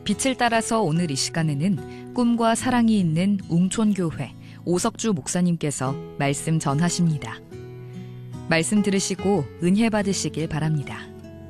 빛을 따라서 오늘 이 시간에는 꿈과 사랑이 있는 웅촌교회 오석주 목사님께서 말씀 전하십니다. 말씀 들으시고 은혜 받으시길 바랍니다.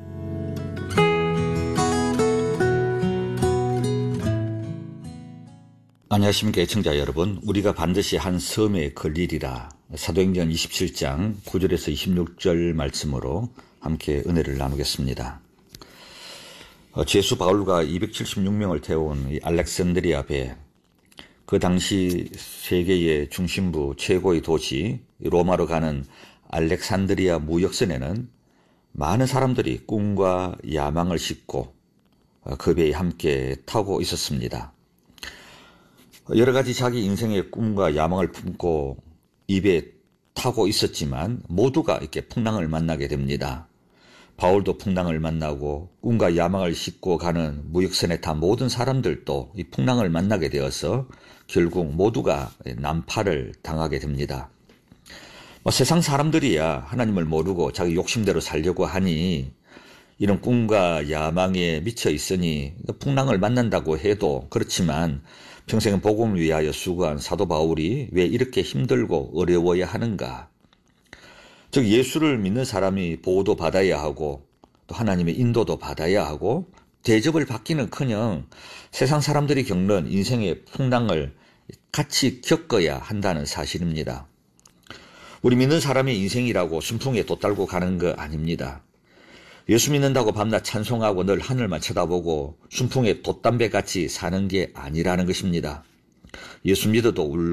안녕하십니까 애청자 여러분. 우리가 반드시 한 섬에 걸리리라. 사도행전 27장 9절에서 26절 말씀으로 함께 은혜를 나누겠습니다. 제수 바울과 276명을 태운 이 알렉산드리아 배, 그 당시 세계의 중심부 최고의 도시 로마로 가는 알렉산드리아 무역선에는 많은 사람들이 꿈과 야망을 싣고 그 배에 함께 타고 있었습니다. 여러 가지 자기 인생의 꿈과 야망을 품고 이 배에 타고 있었지만 모두가 이렇게 풍랑을 만나게 됩니다. 바울도 풍랑을 만나고 꿈과 야망을 싣고 가는 무역선에 탄 모든 사람들도 이 풍랑을 만나게 되어서 결국 모두가 난파를 당하게 됩니다. 세상 사람들이야 하나님을 모르고 자기 욕심대로 살려고 하니 이런 꿈과 야망에 미쳐 있으니 풍랑을 만난다고 해도 그렇지만 평생 복음을 위하여 수고한 사도 바울이 왜 이렇게 힘들고 어려워야 하는가? 즉 예수를 믿는 사람이 보호도 받아야 하고 또 하나님의 인도도 받아야 하고 대접을 받기는커녕 세상 사람들이 겪는 인생의 풍랑을 같이 겪어야 한다는 사실입니다. 우리 믿는 사람의 인생이라고 순풍에 돛달고 가는 거 아닙니다. 예수 믿는다고 밤낮 찬송하고 늘 하늘만 쳐다보고 순풍에 돛담배같이 사는 게 아니라는 것입니다. 예수 믿어도